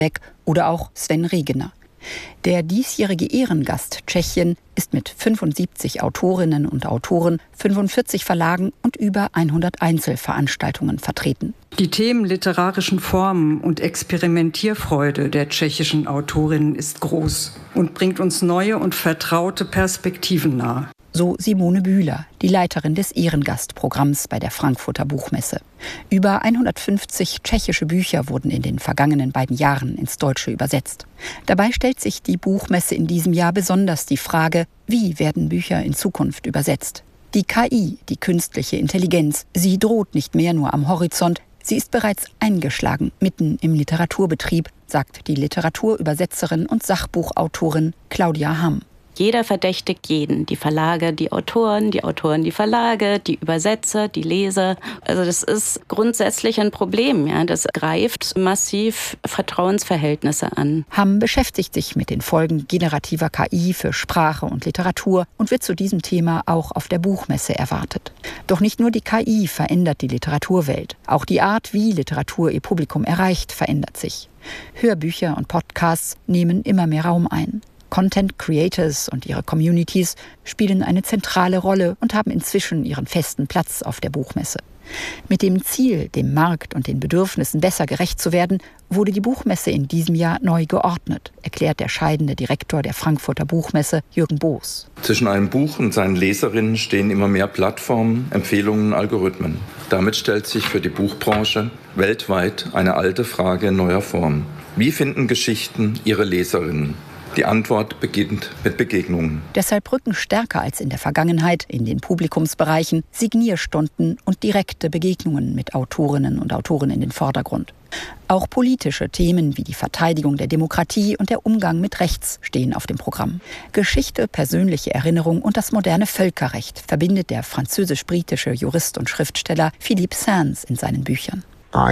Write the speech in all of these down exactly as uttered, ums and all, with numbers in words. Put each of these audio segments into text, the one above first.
oder auch Sven Regener. Der diesjährige Ehrengast Tschechien ist mit fünfundsiebzig Autorinnen und Autoren, fünfundvierzig Verlagen und über hundert Einzelveranstaltungen vertreten. Die Themen literarischen Formen und Experimentierfreude der tschechischen Autorinnen ist groß und bringt uns neue und vertraute Perspektiven nahe. So Simone Bühler, die Leiterin des Ehrengastprogramms bei der Frankfurter Buchmesse. Über hundertfünfzig tschechische Bücher wurden in den vergangenen beiden Jahren ins Deutsche übersetzt. Dabei stellt sich die Buchmesse in diesem Jahr besonders die Frage, wie werden Bücher in Zukunft übersetzt? Die K I, die künstliche Intelligenz, sie droht nicht mehr nur am Horizont, sie ist bereits eingeschlagen, mitten im Literaturbetrieb, sagt die Literaturübersetzerin und Sachbuchautorin Claudia Hamm. Jeder verdächtigt jeden. Die Verlage, die Autoren, die Autoren, die Verlage, die Übersetzer, die Leser. Also das ist grundsätzlich ein Problem. Ja. Das greift massiv Vertrauensverhältnisse an. Hamm beschäftigt sich mit den Folgen generativer K I für Sprache und Literatur und wird zu diesem Thema auch auf der Buchmesse erwartet. Doch nicht nur die K I verändert die Literaturwelt. Auch die Art, wie Literatur ihr Publikum erreicht, verändert sich. Hörbücher und Podcasts nehmen immer mehr Raum ein. Content Creators und ihre Communities spielen eine zentrale Rolle und haben inzwischen ihren festen Platz auf der Buchmesse. Mit dem Ziel, dem Markt und den Bedürfnissen besser gerecht zu werden, wurde die Buchmesse in diesem Jahr neu geordnet, erklärt der scheidende Direktor der Frankfurter Buchmesse, Jürgen Boos. Zwischen einem Buch und seinen Leserinnen stehen immer mehr Plattformen, Empfehlungen, Algorithmen. Damit stellt sich für die Buchbranche weltweit eine alte Frage in neuer Form. Wie finden Geschichten ihre Leserinnen? Die Antwort beginnt mit Begegnungen. Deshalb rücken stärker als in der Vergangenheit in den Publikumsbereichen Signierstunden und direkte Begegnungen mit Autorinnen und Autoren in den Vordergrund. Auch politische Themen wie die Verteidigung der Demokratie und der Umgang mit Rechts stehen auf dem Programm. Geschichte, persönliche Erinnerung und das moderne Völkerrecht verbindet der französisch-britische Jurist und Schriftsteller Philippe Sands in seinen Büchern.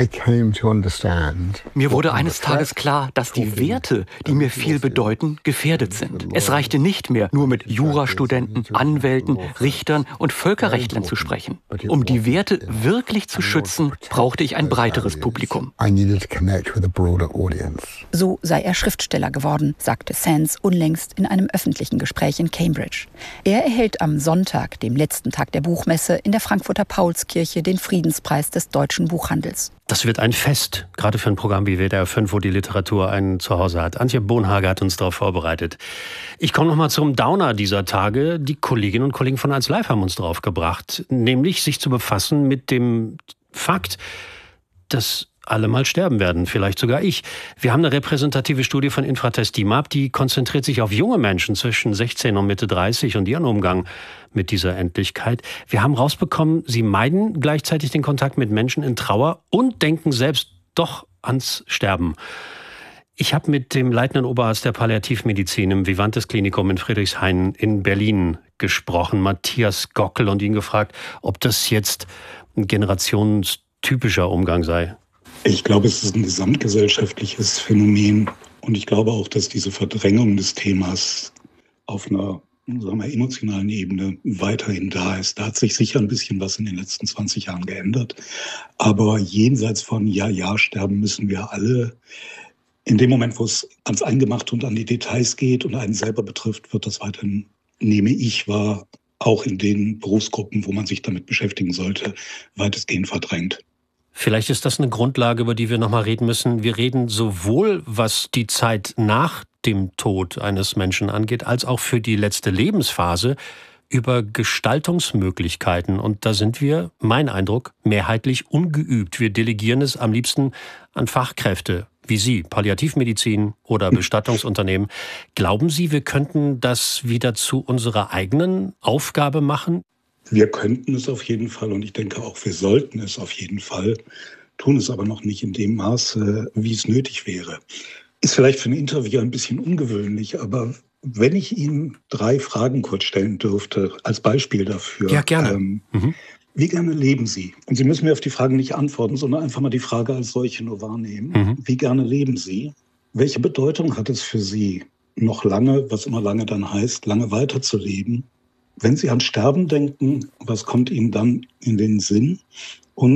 Mir wurde eines Tages klar, dass die Werte, die mir viel bedeuten, gefährdet sind. Es reichte nicht mehr, nur mit Jurastudenten, Anwälten, Richtern und Völkerrechtlern zu sprechen. Um die Werte wirklich zu schützen, brauchte ich ein breiteres Publikum. So sei er Schriftsteller geworden, sagte Sands unlängst in einem öffentlichen Gespräch in Cambridge. Er erhält am Sonntag, dem letzten Tag der Buchmesse, in der Frankfurter Paulskirche den Friedenspreis des deutschen Buchhandels. Das wird ein Fest, gerade für ein Programm wie W D R fünf, wo die Literatur ein Zuhause hat. Antje Bonhage hat uns darauf vorbereitet. Ich komme noch mal zum Downer dieser Tage. Die Kolleginnen und Kollegen von eins Live haben uns darauf gebracht, nämlich sich zu befassen mit dem Fakt, dass alle mal sterben werden, vielleicht sogar ich. Wir haben eine repräsentative Studie von Infratest DIMAP, die konzentriert sich auf junge Menschen zwischen sechzehn und Mitte dreißig und ihren Umgang mit dieser Endlichkeit. Wir haben rausbekommen, sie meiden gleichzeitig den Kontakt mit Menschen in Trauer und denken selbst doch ans Sterben. Ich habe mit dem leitenden Oberarzt der Palliativmedizin im Vivantes Klinikum in Friedrichshain in Berlin gesprochen, Matthias Gockel, und ihn gefragt, ob das jetzt ein generationstypischer Umgang sei. Ich glaube, es ist ein gesamtgesellschaftliches Phänomen und ich glaube auch, dass diese Verdrängung des Themas auf einer, sagen wir, emotionalen Ebene weiterhin da ist. Da hat sich sicher ein bisschen was in den letzten zwanzig Jahren geändert, aber jenseits von ja, ja, sterben müssen wir alle. In dem Moment, wo es ans Eingemachte und an die Details geht und einen selber betrifft, wird das weiterhin, nehme ich wahr, auch in den Berufsgruppen, wo man sich damit beschäftigen sollte, weitestgehend verdrängt. Vielleicht ist das eine Grundlage, über die wir noch mal reden müssen. Wir reden sowohl, was die Zeit nach dem Tod eines Menschen angeht, als auch für die letzte Lebensphase über Gestaltungsmöglichkeiten. Und da sind wir, mein Eindruck, mehrheitlich ungeübt. Wir delegieren es am liebsten an Fachkräfte, wie Sie, Palliativmedizin oder Bestattungsunternehmen. Glauben Sie, wir könnten das wieder zu unserer eigenen Aufgabe machen? Wir könnten es auf jeden Fall und ich denke auch, wir sollten es auf jeden Fall, tun es aber noch nicht in dem Maße, wie es nötig wäre. Ist vielleicht für ein Interview ein bisschen ungewöhnlich, aber wenn ich Ihnen drei Fragen kurz stellen dürfte, als Beispiel dafür. Ja, gerne. Ähm, mhm. Wie gerne leben Sie? Und Sie müssen mir auf die Fragen nicht antworten, sondern einfach mal die Frage als solche nur wahrnehmen. Mhm. Wie gerne leben Sie? Welche Bedeutung hat es für Sie, noch lange, was immer lange dann heißt, lange weiterzuleben? Wenn Sie an Sterben denken, was kommt Ihnen dann in den Sinn? Und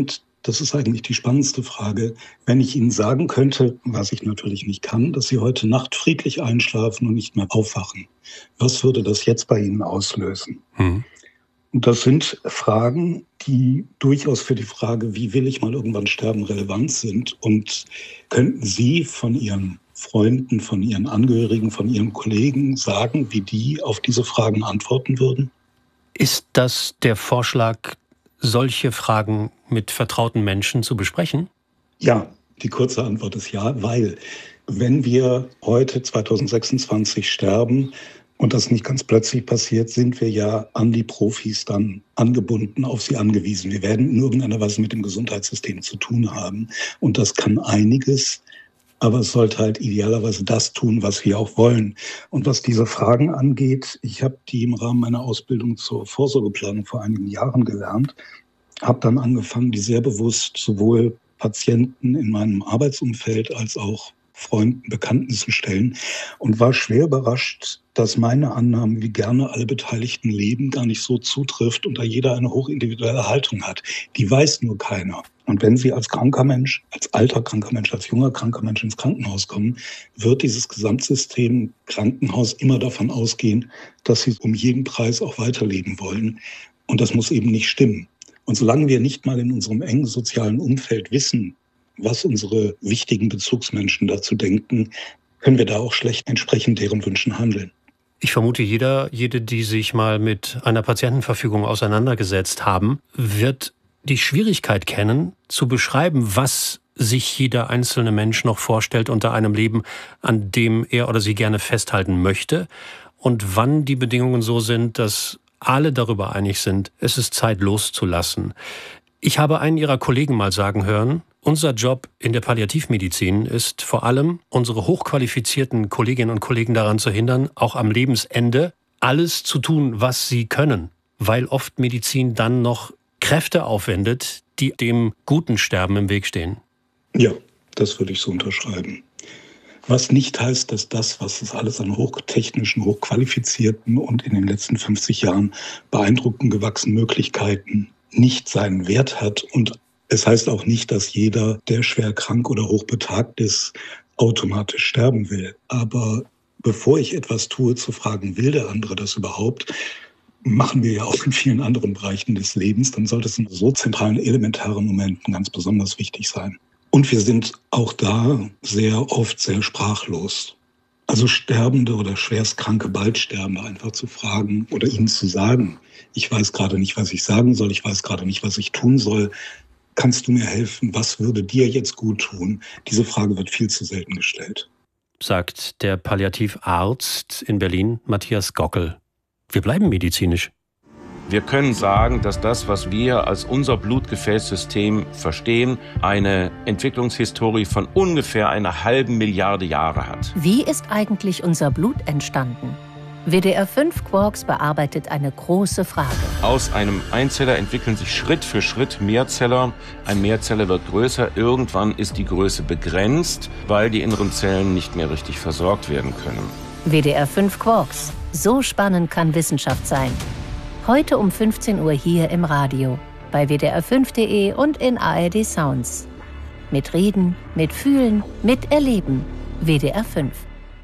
das ist eigentlich die spannendste Frage, wenn ich Ihnen sagen könnte, was ich natürlich nicht kann, dass Sie heute Nacht friedlich einschlafen und nicht mehr aufwachen. Was würde das jetzt bei Ihnen auslösen? Hm. Und das sind Fragen, die durchaus für die Frage, wie will ich mal irgendwann sterben, relevant sind. Und könnten Sie von Ihren Freunden, von Ihren Angehörigen, von Ihren Kollegen sagen, wie die auf diese Fragen antworten würden? Ist das der Vorschlag, solche Fragen mit vertrauten Menschen zu besprechen? Ja, die kurze Antwort ist ja, weil wenn wir heute zweitausendsechsundzwanzig sterben und das nicht ganz plötzlich passiert, sind wir ja an die Profis dann angebunden, auf sie angewiesen. Wir werden in irgendeiner Weise mit dem Gesundheitssystem zu tun haben und das kann einiges, aber es sollte halt idealerweise das tun, was wir auch wollen. Und was diese Fragen angeht, ich habe die im Rahmen meiner Ausbildung zur Vorsorgeplanung vor einigen Jahren gelernt, habe dann angefangen, die sehr bewusst sowohl Patienten in meinem Arbeitsumfeld als auch Freunden, Bekannten zu stellen und war schwer überrascht, dass meine Annahmen, wie gerne alle Beteiligten leben, gar nicht so zutrifft und da jeder eine hochindividuelle Haltung hat. Die weiß nur keiner. Und wenn Sie als kranker Mensch, als alter kranker Mensch, als junger kranker Mensch ins Krankenhaus kommen, wird dieses Gesamtsystem Krankenhaus immer davon ausgehen, dass Sie um jeden Preis auch weiterleben wollen. Und das muss eben nicht stimmen. Und solange wir nicht mal in unserem engen sozialen Umfeld wissen, was unsere wichtigen Bezugsmenschen dazu denken, können wir da auch schlecht entsprechend deren Wünschen handeln. Ich vermute, jeder, jede, die sich mal mit einer Patientenverfügung auseinandergesetzt haben, wird die Schwierigkeit kennen, zu beschreiben, was sich jeder einzelne Mensch noch vorstellt unter einem Leben, an dem er oder sie gerne festhalten möchte und wann die Bedingungen so sind, dass alle darüber einig sind, es ist Zeit loszulassen. Ich habe einen Ihrer Kollegen mal sagen hören, unser Job in der Palliativmedizin ist vor allem, unsere hochqualifizierten Kolleginnen und Kollegen daran zu hindern, auch am Lebensende alles zu tun, was sie können, weil oft Medizin dann noch Kräfte aufwendet, die dem guten Sterben im Weg stehen. Ja, das würde ich so unterschreiben. Was nicht heißt, dass das, was es alles an hochtechnischen, hochqualifizierten und in den letzten fünfzig Jahren beeindruckend gewachsenen Möglichkeiten nicht seinen Wert hat. Und es heißt auch nicht, dass jeder, der schwer krank oder hochbetagt ist, automatisch sterben will. Aber bevor ich etwas tue, zu fragen, will der andere das überhaupt, machen wir ja auch in vielen anderen Bereichen des Lebens, dann sollte es in so zentralen, elementaren Momenten ganz besonders wichtig sein. Und wir sind auch da sehr oft sehr sprachlos. Also Sterbende oder Schwerstkranke, bald Sterbende einfach zu fragen oder ihnen zu sagen, ich weiß gerade nicht, was ich sagen soll, ich weiß gerade nicht, was ich tun soll. Kannst du mir helfen? Was würde dir jetzt gut tun? Diese Frage wird viel zu selten gestellt. Sagt der Palliativarzt in Berlin, Matthias Gockel. Wir bleiben medizinisch. Wir können sagen, dass das, was wir als unser Blutgefäßsystem verstehen, eine Entwicklungshistorie von ungefähr einer halben Milliarde Jahre hat. Wie ist eigentlich unser Blut entstanden? W D R fünf Quarks bearbeitet eine große Frage. Aus einem Einzeller entwickeln sich Schritt für Schritt Mehrzeller. Ein Mehrzeller wird größer. Irgendwann ist die Größe begrenzt, weil die inneren Zellen nicht mehr richtig versorgt werden können. W D R fünf Quarks. So spannend kann Wissenschaft sein. Heute um fünfzehn Uhr hier im Radio, bei W D R fünf Punkt de und in A R D Sounds. Mit Reden, mit Fühlen, mit Erleben. W D R fünf.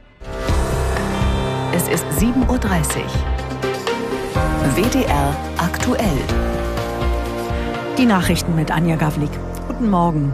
Es ist sieben Uhr dreißig. W D R aktuell. Die Nachrichten mit Anja Gawlik. Guten Morgen.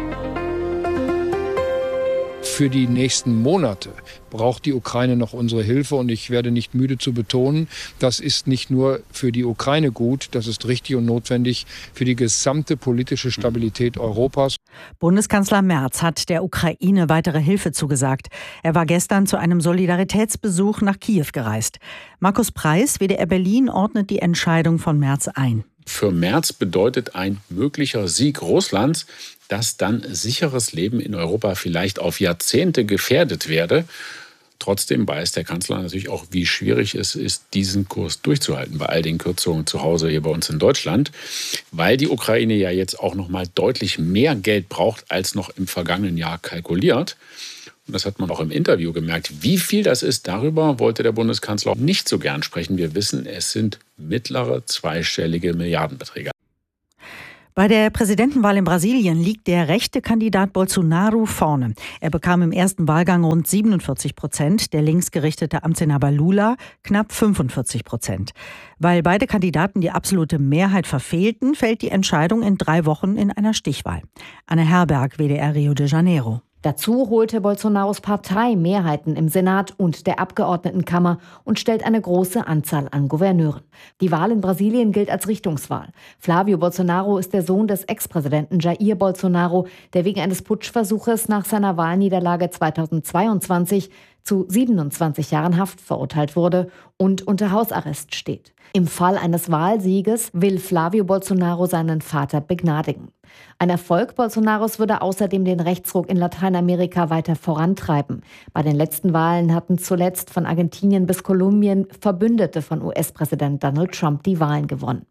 Für die nächsten Monate braucht die Ukraine noch unsere Hilfe. Und ich werde nicht müde zu betonen, das ist nicht nur für die Ukraine gut, das ist richtig und notwendig für die gesamte politische Stabilität Europas. Bundeskanzler Merz hat der Ukraine weitere Hilfe zugesagt. Er war gestern zu einem Solidaritätsbesuch nach Kiew gereist. Markus Preis, W D R Berlin, ordnet die Entscheidung von Merz ein. Für Merz bedeutet ein möglicher Sieg Russlands, dass dann sicheres Leben in Europa vielleicht auf Jahrzehnte gefährdet werde. Trotzdem weiß der Kanzler natürlich auch, wie schwierig es ist, diesen Kurs durchzuhalten bei all den Kürzungen zu Hause hier bei uns in Deutschland, weil die Ukraine ja jetzt auch noch mal deutlich mehr Geld braucht, als noch im vergangenen Jahr kalkuliert. Und das hat man auch im Interview gemerkt. Wie viel das ist, darüber wollte der Bundeskanzler nicht so gern sprechen. Wir wissen, es sind mittlere zweistellige Milliardenbeträge. Bei der Präsidentenwahl in Brasilien liegt der rechte Kandidat Bolsonaro vorne. Er bekam im ersten Wahlgang rund siebenundvierzig Prozent, der linksgerichtete Amtsinhaber Lula knapp fünfundvierzig Prozent. Weil beide Kandidaten die absolute Mehrheit verfehlten, fällt die Entscheidung in drei Wochen in einer Stichwahl. Anne Herberg, W D R Rio de Janeiro. Dazu holte Bolsonaros Partei Mehrheiten im Senat und der Abgeordnetenkammer und stellt eine große Anzahl an Gouverneuren. Die Wahl in Brasilien gilt als Richtungswahl. Flávio Bolsonaro ist der Sohn des Ex-Präsidenten Jair Bolsonaro, der wegen eines Putschversuches nach seiner Wahlniederlage zweitausendzweiundzwanzig zu siebenundzwanzig Jahren Haft verurteilt wurde und unter Hausarrest steht. Im Fall eines Wahlsieges will Flávio Bolsonaro seinen Vater begnadigen. Ein Erfolg Bolsonaros würde außerdem den Rechtsruck in Lateinamerika weiter vorantreiben. Bei den letzten Wahlen hatten zuletzt von Argentinien bis Kolumbien Verbündete von U S-Präsident Donald Trump die Wahlen gewonnen.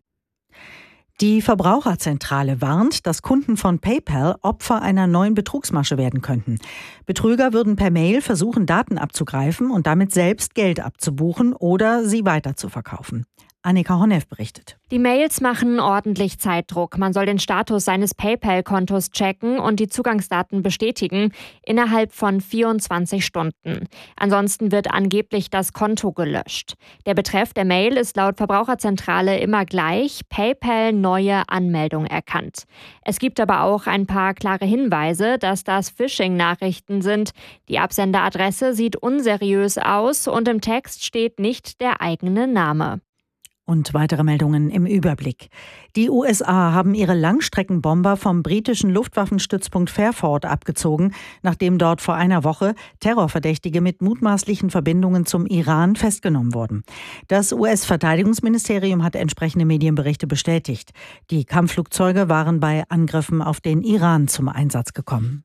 Die Verbraucherzentrale warnt, dass Kunden von PayPal Opfer einer neuen Betrugsmasche werden könnten. Betrüger würden per Mail versuchen, Daten abzugreifen und damit selbst Geld abzubuchen oder sie weiterzuverkaufen. Annika Honneff berichtet. Die Mails machen ordentlich Zeitdruck. Man soll den Status seines PayPal-Kontos checken und die Zugangsdaten bestätigen innerhalb von vierundzwanzig Stunden. Ansonsten wird angeblich das Konto gelöscht. Der Betreff der Mail ist laut Verbraucherzentrale immer gleich: PayPal neue Anmeldung erkannt. Es gibt aber auch ein paar klare Hinweise, dass das Phishing-Nachrichten sind. Die Absenderadresse sieht unseriös aus und im Text steht nicht der eigene Name. Und weitere Meldungen im Überblick. Die U S A haben ihre Langstreckenbomber vom britischen Luftwaffenstützpunkt Fairford abgezogen, nachdem dort vor einer Woche Terrorverdächtige mit mutmaßlichen Verbindungen zum Iran festgenommen wurden. Das U S-Verteidigungsministerium hat entsprechende Medienberichte bestätigt. Die Kampfflugzeuge waren bei Angriffen auf den Iran zum Einsatz gekommen.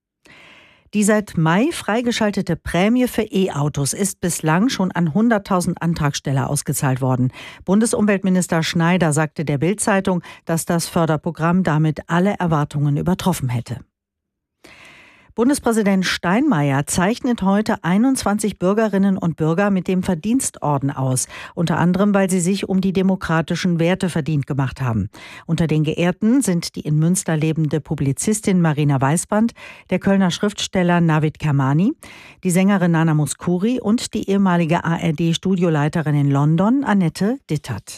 Die seit Mai freigeschaltete Prämie für E-Autos ist bislang schon an hunderttausend Antragsteller ausgezahlt worden. Bundesumweltminister Schneider sagte der Bild-Zeitung, dass das Förderprogramm damit alle Erwartungen übertroffen hätte. Bundespräsident Steinmeier zeichnet heute einundzwanzig Bürgerinnen und Bürger mit dem Verdienstorden aus, unter anderem, weil sie sich um die demokratischen Werte verdient gemacht haben. Unter den Geehrten sind die in Münster lebende Publizistin Marina Weißband, der Kölner Schriftsteller Navid Kermani, die Sängerin Nana Mouskouri und die ehemalige A R D-Studioleiterin in London, Annette Dittert.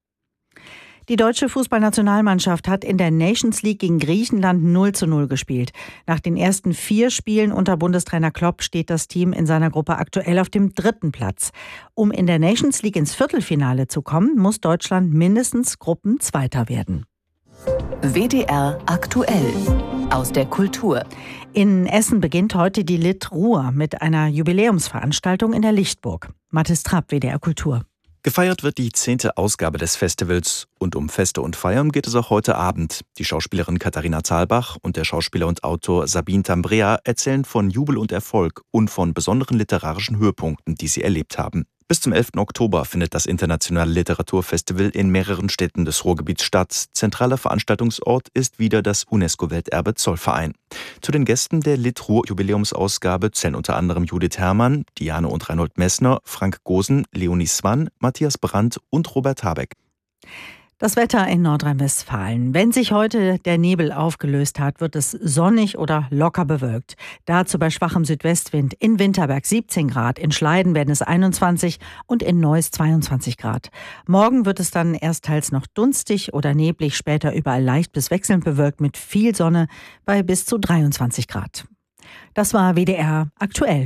Die deutsche Fußballnationalmannschaft hat in der Nations League gegen Griechenland null zu null gespielt. Nach den ersten vier Spielen unter Bundestrainer Klopp steht das Team in seiner Gruppe aktuell auf dem dritten Platz. Um in der Nations League ins Viertelfinale zu kommen, muss Deutschland mindestens Gruppenzweiter werden. W D R aktuell aus der Kultur. In Essen beginnt heute die Lit Ruhr mit einer Jubiläumsveranstaltung in der Lichtburg. Mathis Trapp, W D R Kultur. Gefeiert wird die zehnte Ausgabe des Festivals und um Feste und Feiern geht es auch heute Abend. Die Schauspielerin Katharina Zahlbach und der Schauspieler und Autor Sabine Tambrea erzählen von Jubel und Erfolg und von besonderen literarischen Höhepunkten, die sie erlebt haben. Bis zum elften Oktober findet das internationale Literaturfestival in mehreren Städten des Ruhrgebiets statt. Zentraler Veranstaltungsort ist wieder das UNESCO-Welterbe Zollverein. Zu den Gästen der Lit Ruhr Jubiläumsausgabe zählen unter anderem Judith Herrmann, Diane und Reinhold Messner, Frank Gosen, Leonie Swann, Matthias Brandt und Robert Habeck. Das Wetter in Nordrhein-Westfalen. Wenn sich heute der Nebel aufgelöst hat, wird es sonnig oder locker bewölkt. Dazu bei schwachem Südwestwind in Winterberg siebzehn Grad, in Schleiden werden es einundzwanzig und in Neuss zweiundzwanzig Grad. Morgen wird es dann erst teils noch dunstig oder neblig, später überall leicht bis wechselnd bewölkt mit viel Sonne bei bis zu dreiundzwanzig Grad. Das war W D R aktuell.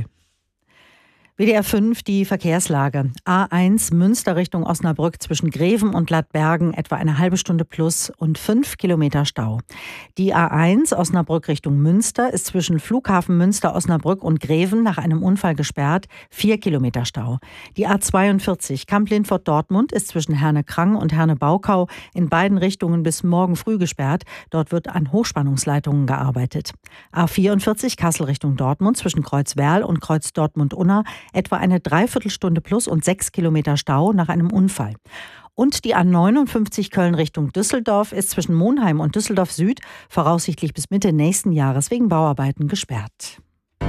W D R fünf, die Verkehrslage. A eins Münster Richtung Osnabrück zwischen Greven und Ladbergen etwa eine halbe Stunde plus und fünf Kilometer Stau. Die A eins Osnabrück Richtung Münster ist zwischen Flughafen Münster, Osnabrück und Greven nach einem Unfall gesperrt, vier Kilometer Stau. Die A zweiundvierzig Kamp-Lindfort-Dortmund ist zwischen Herne-Krang und Herne-Baukau in beiden Richtungen bis morgen früh gesperrt. Dort wird an Hochspannungsleitungen gearbeitet. A vierundvierzig Kassel Richtung Dortmund zwischen Kreuzwerl und Kreuz Dortmund-Unna etwa eine Dreiviertelstunde plus und sechs Kilometer Stau nach einem Unfall. Und die A neunundfünfzig Köln Richtung Düsseldorf ist zwischen Monheim und Düsseldorf Süd voraussichtlich bis Mitte nächsten Jahres wegen Bauarbeiten gesperrt.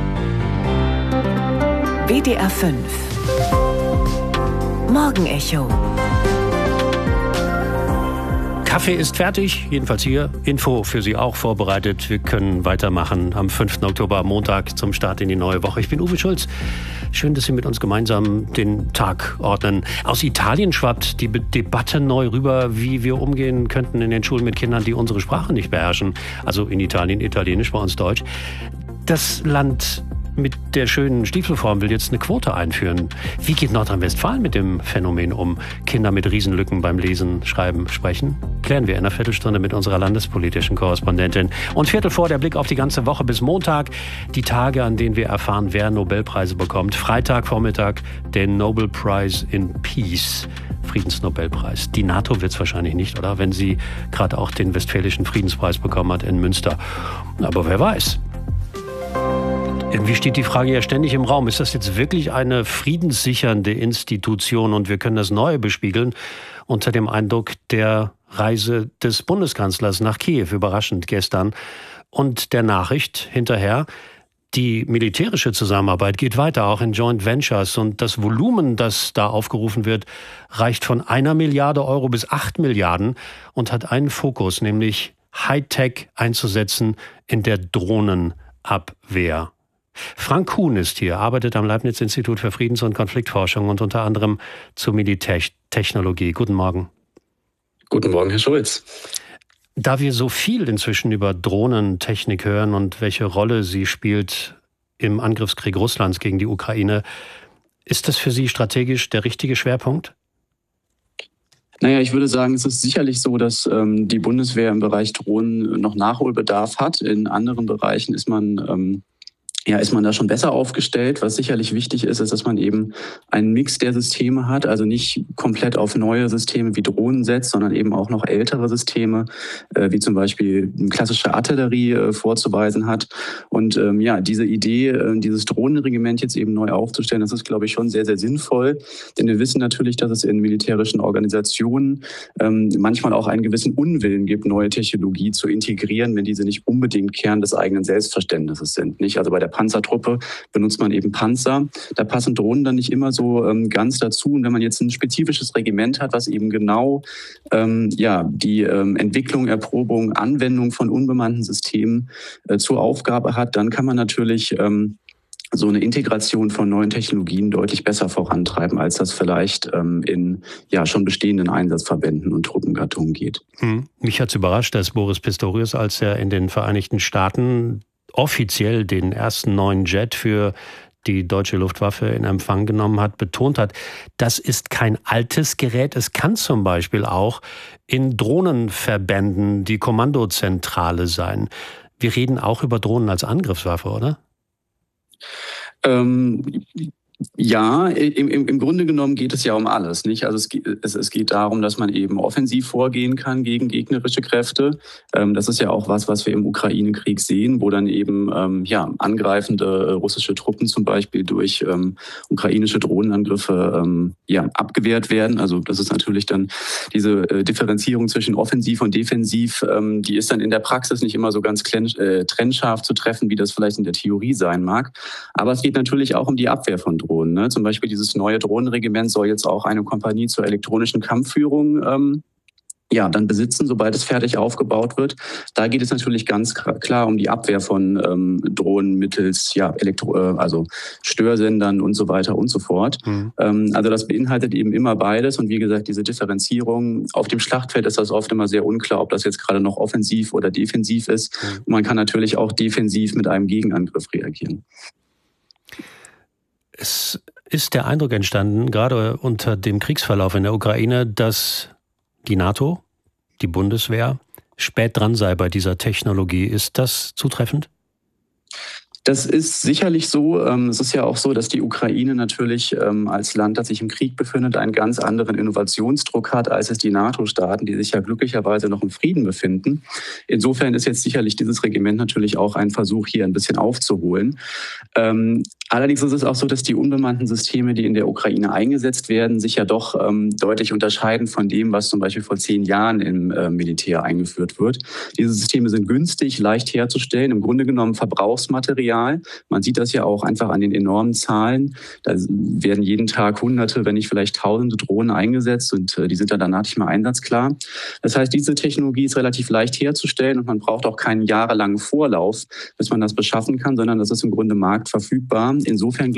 W D R fünf Morgenecho. Kaffee ist fertig, jedenfalls hier. Info für Sie auch vorbereitet. Wir können weitermachen am fünften Oktober, Montag, zum Start in die neue Woche. Ich bin Uwe Schulz. Schön, dass Sie mit uns gemeinsam den Tag ordnen. Aus Italien schwappt die Debatte neu rüber, wie wir umgehen könnten in den Schulen mit Kindern, die unsere Sprache nicht beherrschen. Also in Italien Italienisch, bei uns Deutsch. Das Land mit der schönen Stiefelform will jetzt eine Quote einführen. Wie geht Nordrhein-Westfalen mit dem Phänomen um? Kinder mit Riesenlücken beim Lesen, Schreiben, Sprechen? Klären wir in einer Viertelstunde mit unserer landespolitischen Korrespondentin. Und Viertel vor der Blick auf die ganze Woche bis Montag. Die Tage, an denen wir erfahren, wer Nobelpreise bekommt. Freitagvormittag den Nobel Prize in Peace. Friedensnobelpreis. Die NATO wird es wahrscheinlich nicht, oder? Wenn sie gerade auch den Westfälischen Friedenspreis bekommen hat in Münster. Aber wer weiß. Irgendwie steht die Frage ja ständig im Raum. Ist das jetzt wirklich eine friedenssichernde Institution? Und wir können das neu bespiegeln unter dem Eindruck der Reise des Bundeskanzlers nach Kiew, überraschend gestern. Und der Nachricht hinterher, die militärische Zusammenarbeit geht weiter, auch in Joint Ventures. Und das Volumen, das da aufgerufen wird, reicht von einer Milliarde Euro bis acht Milliarden und hat einen Fokus, nämlich Hightech einzusetzen in der Drohnenabwehr. Frank Kuhn ist hier, arbeitet am Leibniz-Institut für Friedens- und Konfliktforschung und unter anderem zur Militärtechnologie. Guten Morgen. Guten Morgen, Herr Schulz. Da wir so viel inzwischen über Drohnentechnik hören und welche Rolle sie spielt im Angriffskrieg Russlands gegen die Ukraine, ist das für Sie strategisch der richtige Schwerpunkt? Naja, ich würde sagen, es ist sicherlich so, dass ähm, die Bundeswehr im Bereich Drohnen noch Nachholbedarf hat. In anderen Bereichen ist man ähm, Ja, ist man da schon besser aufgestellt. Was sicherlich wichtig ist, ist, dass man eben einen Mix der Systeme hat, also nicht komplett auf neue Systeme wie Drohnen setzt, sondern eben auch noch ältere Systeme, äh, wie zum Beispiel klassische Artillerie äh, vorzuweisen hat. Und ähm, ja, diese Idee, äh, dieses Drohnenregiment jetzt eben neu aufzustellen, das ist, glaube ich, schon sehr, sehr sinnvoll. Denn wir wissen natürlich, dass es in militärischen Organisationen ähm, manchmal auch einen gewissen Unwillen gibt, neue Technologie zu integrieren, wenn diese nicht unbedingt Kern des eigenen Selbstverständnisses sind. Nicht? Also bei der Panzertruppe benutzt man eben Panzer. Da passen Drohnen dann nicht immer so ähm, ganz dazu. Und wenn man jetzt ein spezifisches Regiment hat, was eben genau ähm, ja, die ähm, Entwicklung, Erprobung, Anwendung von unbemannten Systemen äh, zur Aufgabe hat, dann kann man natürlich ähm, so eine Integration von neuen Technologien deutlich besser vorantreiben, als das vielleicht ähm, in ja schon bestehenden Einsatzverbänden und Truppengattungen geht. Hm. Mich hat es überrascht, dass Boris Pistorius, als er in den Vereinigten Staaten offiziell den ersten neuen Jet für die deutsche Luftwaffe in Empfang genommen hat, betont hat, das ist kein altes Gerät. Es kann zum Beispiel auch in Drohnenverbänden die Kommandozentrale sein. Wir reden auch über Drohnen als Angriffswaffe, oder? Ähm Ja, im, im, im Grunde genommen geht es ja um alles, nicht? Also es, es, es geht darum, dass man eben offensiv vorgehen kann gegen gegnerische Kräfte. Ähm, das ist ja auch was, was wir im Ukraine-Krieg sehen, wo dann eben ähm, ja angreifende russische Truppen zum Beispiel durch ähm, ukrainische Drohnenangriffe ähm, ja abgewehrt werden. Also das ist natürlich dann diese äh, Differenzierung zwischen offensiv und defensiv, ähm, die ist dann in der Praxis nicht immer so ganz äh, trennscharf zu treffen, wie das vielleicht in der Theorie sein mag. Aber es geht natürlich auch um die Abwehr von Drohnen. Drohnen. Ne? Zum Beispiel dieses neue Drohnenregiment soll jetzt auch eine Kompanie zur elektronischen Kampfführung ähm, ja, dann besitzen, sobald es fertig aufgebaut wird. Da geht es natürlich ganz klar um die Abwehr von ähm, Drohnen mittels ja, Elektro, äh, also Störsendern und so weiter und so fort. Mhm. Ähm, also das beinhaltet eben immer beides. Und wie gesagt, diese Differenzierung auf dem Schlachtfeld ist das oft immer sehr unklar, ob das jetzt gerade noch offensiv oder defensiv ist. Mhm. Und man kann natürlich auch defensiv mit einem Gegenangriff reagieren. Es ist der Eindruck entstanden, gerade unter dem Kriegsverlauf in der Ukraine, dass die NATO, die Bundeswehr, spät dran sei bei dieser Technologie. Ist das zutreffend? Das ist sicherlich so. Es ist ja auch so, dass die Ukraine natürlich als Land, das sich im Krieg befindet, einen ganz anderen Innovationsdruck hat, als es die NATO-Staaten, die sich ja glücklicherweise noch im Frieden befinden. Insofern ist jetzt sicherlich dieses Regiment natürlich auch ein Versuch, hier ein bisschen aufzuholen. Allerdings ist es auch so, dass die unbemannten Systeme, die in der Ukraine eingesetzt werden, sich ja doch ähm, deutlich unterscheiden von dem, was zum Beispiel vor zehn Jahren im äh, Militär eingeführt wird. Diese Systeme sind günstig, leicht herzustellen, im Grunde genommen Verbrauchsmaterial. Man sieht das ja auch einfach an den enormen Zahlen. Da werden jeden Tag Hunderte, wenn nicht vielleicht Tausende Drohnen eingesetzt und äh, die sind dann danach nicht mehr einsatzklar. Das heißt, diese Technologie ist relativ leicht herzustellen und man braucht auch keinen jahrelangen Vorlauf, bis man das beschaffen kann, sondern das ist im Grunde marktverfügbar. Insofern